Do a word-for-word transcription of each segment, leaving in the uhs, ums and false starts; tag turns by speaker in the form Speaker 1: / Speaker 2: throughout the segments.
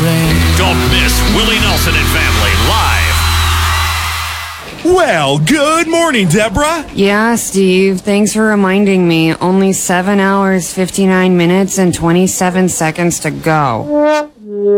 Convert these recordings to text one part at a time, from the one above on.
Speaker 1: rain.
Speaker 2: Don't miss Willie Nelson and Family live.
Speaker 3: Well, good morning, Deborah.
Speaker 4: Yeah, Steve. Thanks for reminding me. Only seven hours, fifty-nine minutes, and twenty-seven seconds to go.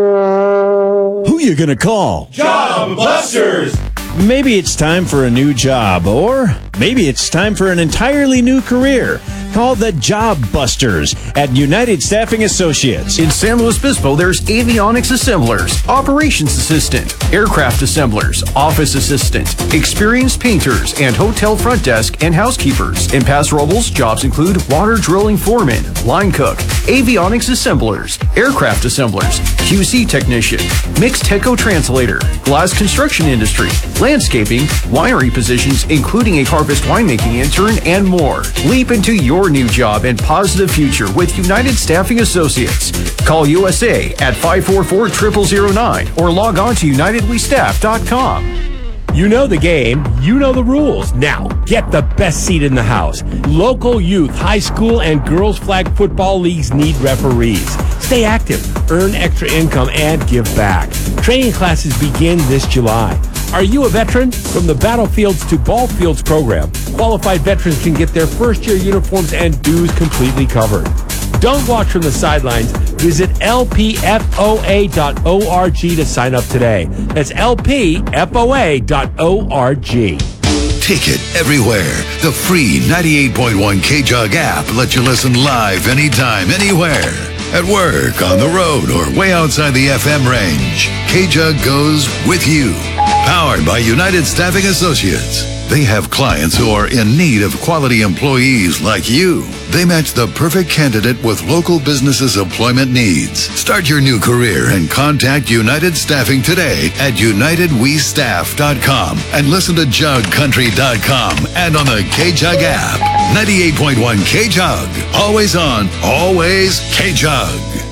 Speaker 5: Who you gonna call?
Speaker 3: Job Busters.
Speaker 5: Maybe it's time for a new job, or maybe it's time for an entirely new career. Call the Job Busters at United Staffing Associates.
Speaker 6: In San Luis Obispo, there's avionics assemblers, operations assistant, aircraft assemblers, office assistant, experienced painters, and hotel front desk and housekeepers. In Paso Robles, jobs include water drilling foreman, line cook, avionics assemblers, aircraft assemblers, Q C technician, mixed Teco translator, glass construction industry, landscaping, winery positions, including a harvest winemaking intern, and more. Leap into your new job and positive future with United Staffing Associates. Call U S A at five four four, zero zero zero nine or log on to united we staff dot com.
Speaker 7: You know the game, you know the rules. Now, get the best seat in the house. Local youth, high school, and girls flag football leagues need referees. Stay active, earn extra income, and give back. Training classes begin this July. Are you a veteran? From the Battlefields to Ball Fields program, qualified veterans can get their first-year uniforms and dues completely covered. Don't watch from the sidelines. Visit L P F O A dot org to sign up today. That's L P F O A dot org.
Speaker 8: Take it everywhere. The free ninety-eight point one K-Jug app lets you listen live anytime, anywhere. At work, on the road, or way outside the F M range. K-Jug goes with you. Powered by United Staffing Associates. They have clients who are in need of quality employees like you. They match the perfect candidate with local businesses' employment needs. Start your new career and contact United Staffing today at united we staff dot com and listen to jug country dot com and on the K-Jug app. ninety-eight point one K-Jug. Always on, always K-Jug.